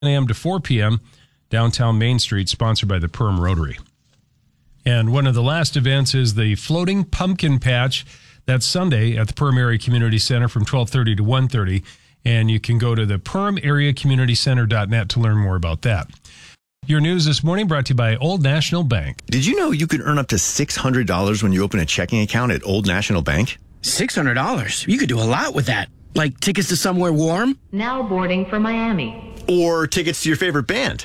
a.m. to 4 p.m. downtown Main Street, sponsored by the Perham Rotary. And one of the last events is the Floating Pumpkin Patch. That's Sunday at the Perham Area Community Center from 12:30 to 1:30. And you can go to the PerhamAreaCommunityCenter.net to learn more about that. Your news this morning brought to you by Old National Bank. Did you know you could earn up to $600 when you open a checking account at Old National Bank? $600? You could do a lot with that. Like tickets to somewhere warm? Now boarding for Miami. Or tickets to your favorite band?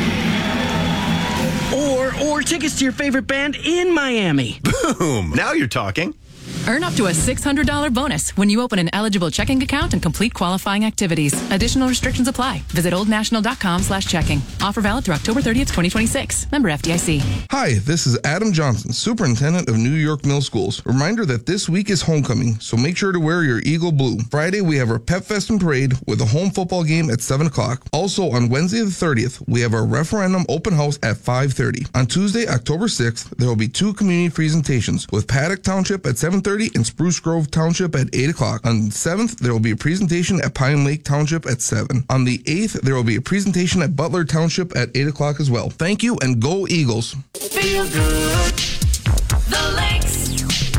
Or tickets to your favorite band in Miami. Boom! Now you're talking. Earn up to a $600 bonus when you open an eligible checking account and complete qualifying activities. Additional restrictions apply. Visit oldnational.com/checking. Offer valid through October 30th, 2026. Member FDIC. Hi, this is Adam Johnson, Superintendent of New York Middle Schools. Reminder that this week is homecoming, so make sure to wear your Eagle Blue. Friday, we have our Pep Fest and Parade with a home football game at 7 o'clock. Also, on Wednesday the 30th, we have our referendum open house at 5:30. On Tuesday, October 6th, there will be 2 community presentations with Paddock Township at 7:30 and Spruce Grove Township at 8 o'clock. On the 7th, there will be a presentation at Pine Lake Township at 7. On the 8th, there will be a presentation at Butler Township at 8 o'clock as well. Thank you, and go Eagles. Feel good. The Lakes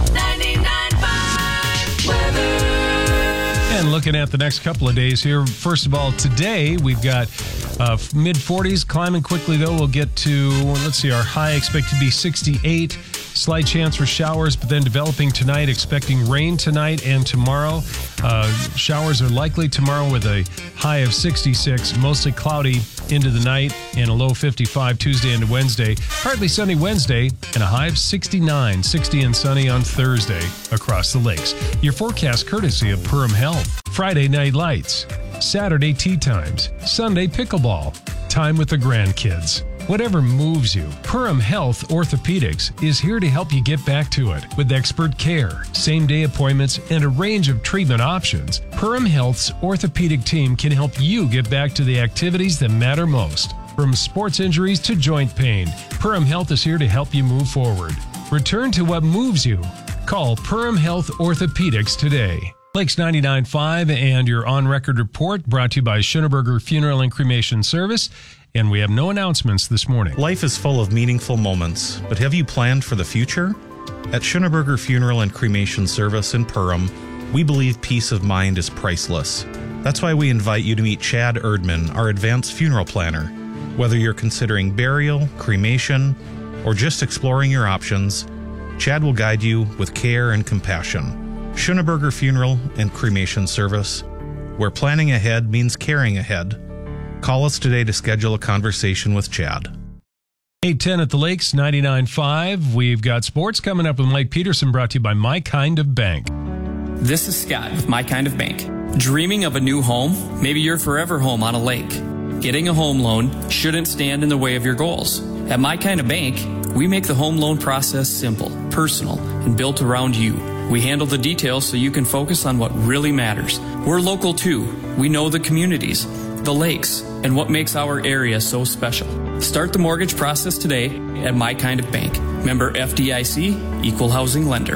99.5 weather. And looking at the next couple of days here, first of all, today we've got mid-40s, climbing quickly though. We'll get to, our high expected to be 68. Slight chance for showers, but then developing tonight, expecting rain tonight and tomorrow. Showers are likely tomorrow with a high of 66, mostly cloudy into the night, and a low 55 Tuesday into Wednesday. Partly sunny Wednesday, and a high of 69, 60 and sunny on Thursday across the lakes. Your forecast courtesy of Perham Health. Friday night lights, Saturday tea times, Sunday pickleball, time with the grandkids. Whatever moves you, Perham Health Orthopedics is here to help you get back to it. With expert care, same-day appointments, and a range of treatment options, Perham Health's orthopedic team can help you get back to the activities that matter most. From sports injuries to joint pain, Perham Health is here to help you move forward. Return to what moves you. Call Perham Health Orthopedics today. Lakes 99.5 and your on-record report brought to you by Schoenberger Funeral and Cremation Service. And we have no announcements this morning. Life is full of meaningful moments, but have you planned for the future? At Schoenberger Funeral and Cremation Service in Perham, we believe peace of mind is priceless. That's why we invite you to meet Chad Erdman, our advanced funeral planner. Whether you're considering burial, cremation, or just exploring your options, Chad will guide you with care and compassion. Schoenberger Funeral and Cremation Service, where planning ahead means caring ahead. Call us today to schedule a conversation with Chad. 8:10 at the Lakes, 99.5. We've got sports coming up with Mike Peterson, brought to you by My Kind of Bank. This is Scott with My Kind of Bank. Dreaming of a new home? Maybe your forever home on a lake. Getting a home loan shouldn't stand in the way of your goals. At My Kind of Bank, we make the home loan process simple, personal, and built around you. We handle the details so you can focus on what really matters. We're local too. We know the communities, the lakes, and what makes our area so special. Start the mortgage process today at My Kind of Bank. Member FDIC, Equal Housing Lender.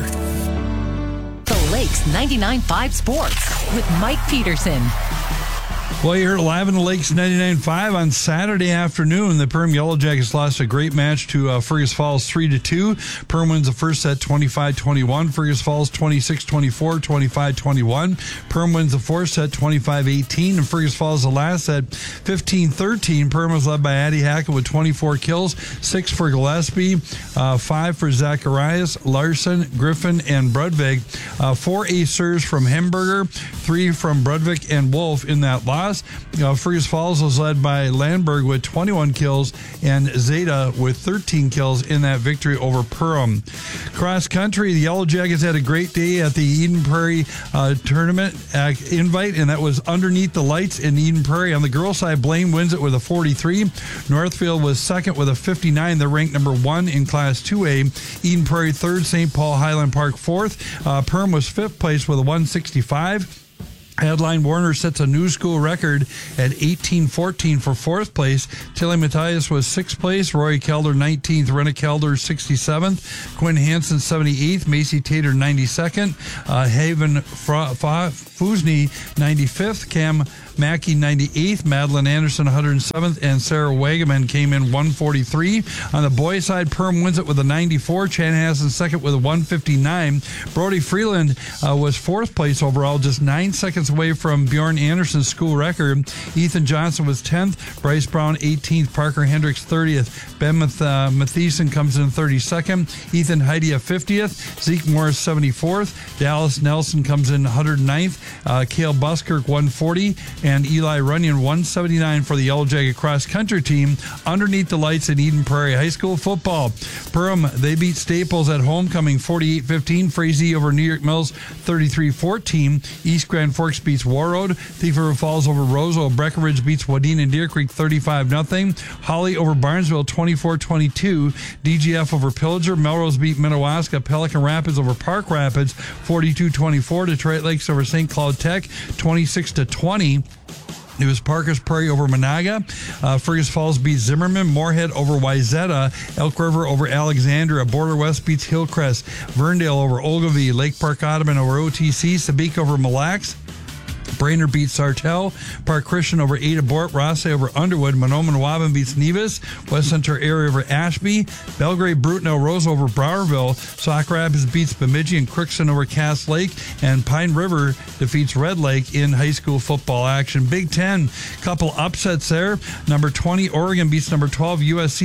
The Lakes 99.5 Sports with Mike Peterson. Well, you're live in the Lakes 99.5 on Saturday afternoon. The Perham Yellow Jackets lost a great match to Fergus Falls 3-2. Perham wins the first set 25-21. Fergus Falls 26-24, 25-21. Perham wins the fourth set 25-18. And Fergus Falls the last set 15-13. Perham was led by Addie Hackett with 24 kills, 6 for Gillespie, 5 for Zacharias, Larson, Griffin, and Brudvig. 4 ace serves from Hemberger, 3 from Brudvig and Wolf in that loss. Fergus Falls was led by Landberg with 21 kills and Zeta with 13 kills in that victory over Perham. Cross country, the Yellow Jackets had a great day at the Eden Prairie tournament invite, and that was underneath the lights in Eden Prairie. On the girls' side, Blaine wins it with a 43. Northfield was second with a 59. They're ranked number 1 in Class 2A. Eden Prairie third, St. Paul Highland Park fourth. Perham was fifth place with a 165. Headline Warner sets a new school record at 18-14 for fourth place. Tilly Matthias was sixth place. Roy Kelder 19th. Renna Kelder 67th. Quinn Hansen 78th. Macy Tater 92nd. Haven Fusney 95th. Cam Mackey 98th, Madeline Anderson 107th, and Sarah Wagaman came in 143. On the boys' side, Perham wins it with a 94. Chanhassen second with a 159. Brody Freeland was fourth place overall, just 9 seconds away from Bjorn Anderson's school record. Ethan Johnson was 10th. Bryce Brown 18th. Parker Hendricks 30th. Ben Mathieson comes in 32nd. Ethan Heidi 50th. Zeke Morris 74th. Dallas Nelson comes in 109th. Cale Buskirk 140. And Eli Runyon 179 for the Yellow Jacket cross country team underneath the lights in Eden Prairie High School football. Perham, they beat Staples at homecoming 48-15. Frazee over New York Mills 33-14. East Grand Forks beats Warroad. Thief River Falls over Roseau. Breckenridge beats Wadena and Deer Creek 35-0. Holly over Barnesville 24-22. DGF over Pillager. Melrose beat Minnewaska. Pelican Rapids over Park Rapids 42-24. Detroit Lakes over St. Cloud Tech 26-20. It was Parker's Prairie over Monaga. Fergus Falls beats Zimmerman. Moorhead over Wayzata. Elk River over Alexandria. Border West beats Hillcrest. Verndale over Ogilvie. Lake Park Ottoman over OTC. Sabik over Mille Lacs. Brainerd beats Sartell. Park Christian over Ada Bort. Rosse over Underwood. Monoman Waban beats Nevis. West Center Area over Ashby. Belgrade Brutenell Rose over Browerville. Sauk Rapids beats Bemidji and Crookston over Cass Lake. And Pine River defeats Red Lake in high school football action. Big Ten, couple upsets there. Number 20 Oregon beats number 12 USC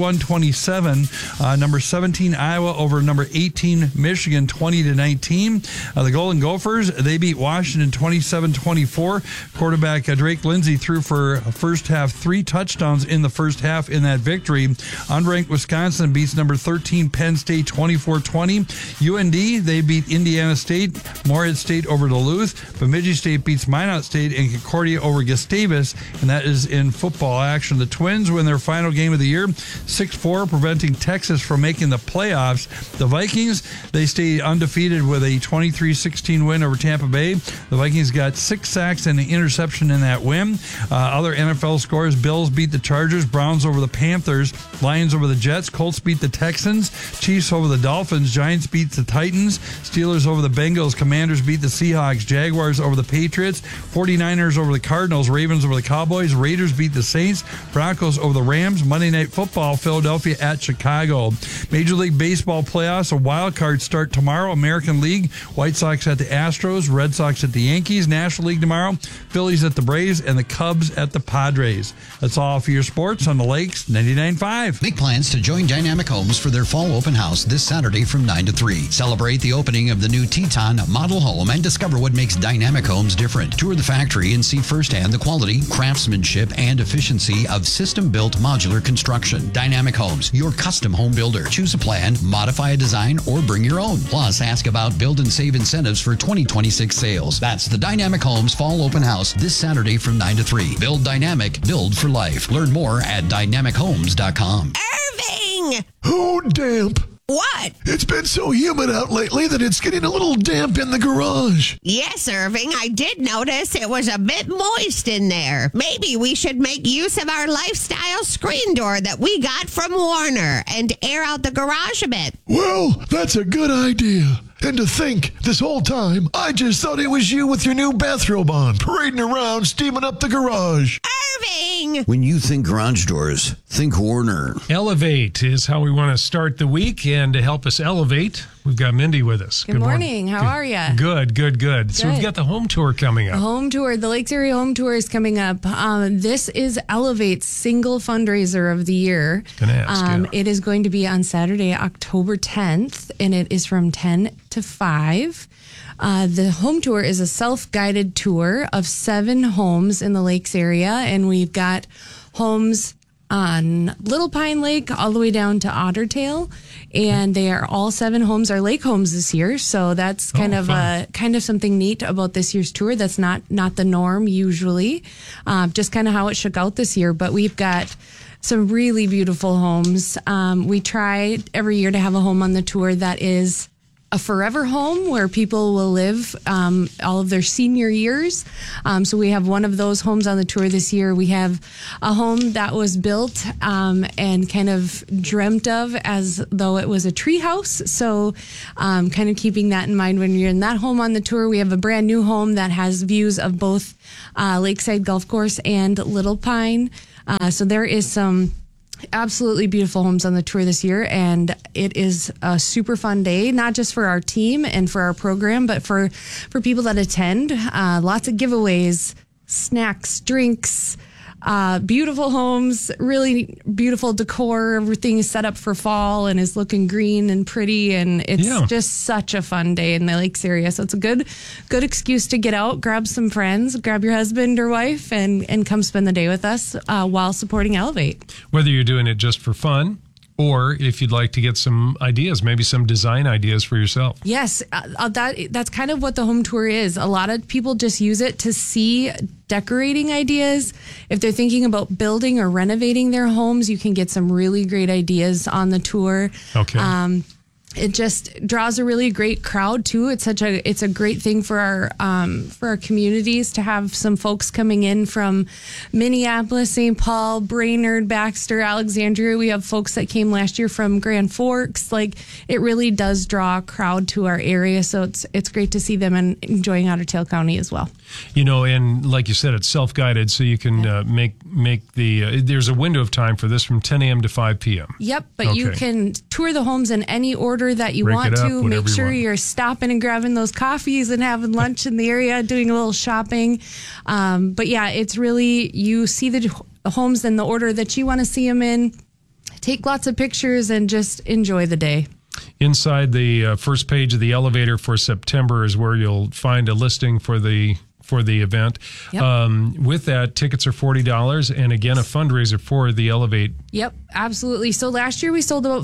41-27. Number 17 Iowa over number 18 Michigan 20-19. The Golden Gophers, they beat Washington 27-24. Quarterback Drake Lindsay threw for first half 3 touchdowns in the first half in that victory. Unranked Wisconsin beats number 13 Penn State 24-20. UND, they beat Indiana State. Morehead State over Duluth. Bemidji State beats Minot State and Concordia over Gustavus, and that is in football action. The Twins win their final game of the year 6-4, preventing Texas from making the playoffs. The Vikings, they stay undefeated with a 23-16 win over Tampa Bay. The Vikings got 6 sacks and an interception in that win. Other NFL scores: Bills beat the Chargers, Browns over the Panthers, Lions over the Jets, Colts beat the Texans, Chiefs over the Dolphins, Giants beat the Titans, Steelers over the Bengals, Commanders beat the Seahawks, Jaguars over the Patriots, 49ers over the Cardinals, Ravens over the Cowboys, Raiders beat the Saints, Broncos over the Rams. Monday Night Football, Philadelphia at Chicago. Major League Baseball playoffs, a wild card start tomorrow. American League, White Sox at the Astros, Red Sox at the Yankees. National League tomorrow, Phillies at the Braves, and the Cubs at the Padres. That's all for your sports on the Lakes 99.5. Make plans to join Dynamic Homes for their fall open house this Saturday from 9 to 3. Celebrate the opening of the new Teton model home and discover what makes Dynamic Homes different. Tour the factory and see firsthand the quality, craftsmanship, and efficiency of system-built modular construction. Dynamic Homes, your custom home builder. Choose a plan, modify a design, or bring your own. Plus, ask about build and save incentives for 2026 sales. That's the Dynamic Homes Fall Open House this Saturday from 9 to 3. Build dynamic, build for life. Learn more at dynamichomes.com. Irving! Oh, damp. What? It's been so humid out lately that it's getting a little damp in the garage. Yes, Irving, I did notice it was a bit moist in there. Maybe we should make use of our lifestyle screen door that we got from Warner and air out the garage a bit. Well, that's a good idea. And to think, this whole time, I just thought it was you with your new bathrobe on, parading around, steaming up the garage. Irving! When you think garage doors, think Warner. Elevate is how we want to start the week, and to help us elevate, we've got Mindy with us. Good morning. How are you? Good. So we've got the home tour coming up. The home tour, the Lakes Area home tour is coming up. This is Elevate's single fundraiser of the year. Gonna ask, It is going to be on Saturday, October 10th, and it is from 10 to 5. The home tour is a self-guided tour of 7 homes in the Lakes area, and we've got homes on Little Pine Lake all the way down to Ottertail, and they are all 7 homes are lake homes this year. So that's kind of something neat about this year's tour. That's not the norm usually. Just kind of how it shook out this year. But we've got some really beautiful homes. We try every year to have a home on the tour that is a forever home where people will live all of their senior years. So we have one of those homes on the tour this year. We have a home that was built and kind of dreamt of as though it was a tree house. So kind of keeping that in mind when you're in that home on the tour. We have a brand new home that has views of both Lakeside Golf Course and Little Pine. So there is some absolutely beautiful homes on the tour this year, and it is a super fun day, not just for our team and for our program, but for people that attend. Lots of giveaways, snacks, drinks, beautiful homes, really beautiful decor. Everything is set up for fall and is looking green and pretty, and it's just such a fun day in the Lakes area. So it's a good excuse to get out, grab some friends, grab your husband or wife, and come spend the day with us while supporting Elevate. Whether you're doing it just for fun, or if you'd like to get some ideas, maybe some design ideas for yourself. Yes, that's kind of what the home tour is. A lot of people just use it to see decorating ideas. If they're thinking about building or renovating their homes, you can get some really great ideas on the tour. Okay. It just draws a really great crowd too. It's a great thing for our communities to have some folks coming in from Minneapolis, St. Paul, Brainerd, Baxter, Alexandria. We have folks that came last year from Grand Forks. Like, it really does draw a crowd to our area. So it's great to see them and enjoying Otter Tail County as well. You know, and like you said, it's self-guided, so you can make the. There's a window of time for this from 10 a.m. to 5 p.m. Yep, but you can tour the homes in any order that you Break want it up, to. whatever Make you sure want. you're stopping and grabbing those coffees and having lunch in the area, doing a little shopping. But yeah, it's really, you see the homes in the order that you want to see them in, take lots of pictures, and just enjoy the day. Inside the first page of the elevator for September is where you'll find a listing for the event. Yep. With that, tickets are $40, and again, a fundraiser for the Elevate. Yep, absolutely. So last year we sold about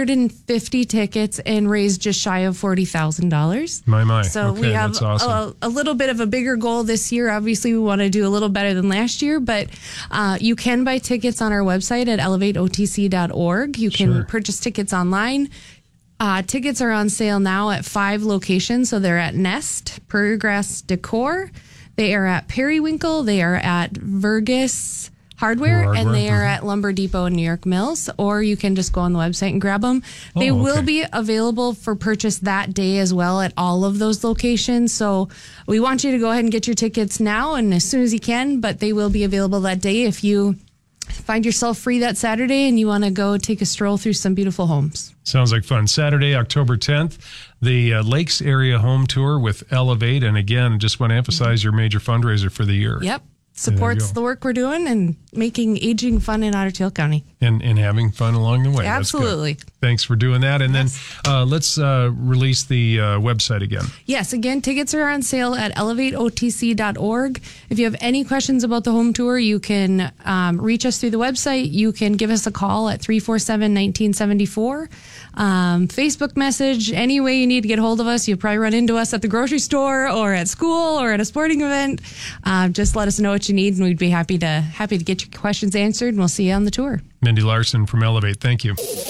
550 tickets and raised just shy of $40,000. My. So Okay, we have that's awesome. a little bit of a bigger goal this year. Obviously, we want to do a little better than last year, but you can buy tickets on our website at elevateotc.org. You can purchase tickets online. Tickets are on sale now at 5 locations. So they're at Nest, Prairie Grass Decor. They are at Periwinkle. They are at Vergus Hardware, and they are at Lumber Depot in New York Mills. Or you can just go on the website and grab them. They will be available for purchase that day as well at all of those locations. So we want you to go ahead and get your tickets now and as soon as you can, but they will be available that day if you find yourself free that Saturday and you want to go take a stroll through some beautiful homes. Sounds like fun. Saturday, October 10th, the Lakes Area Home Tour with Elevate. And again, just want to emphasize your major fundraiser for the year. Yep. Supports the work we're doing and making aging fun in Otter Tail County. And having fun along the way. Absolutely. That's good. Thanks for doing that. And then let's release the website again. Yes, again, tickets are on sale at elevateotc.org. If you have any questions about the home tour, you can reach us through the website. You can give us a call at 347-1974. Facebook message, any way you need to get hold of us. You'll probably run into us at the grocery store or at school or at a sporting event. Just let us know what you need, and we'd be happy to get your questions answered, and we'll see you on the tour. Mindy Larson from Elevate, thank you.